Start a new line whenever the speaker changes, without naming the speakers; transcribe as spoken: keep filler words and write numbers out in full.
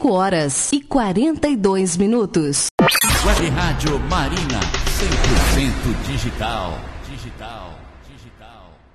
cinco horas e quarenta e dois minutos.
Web Rádio Marina, cem por cento digital. Digital, digital.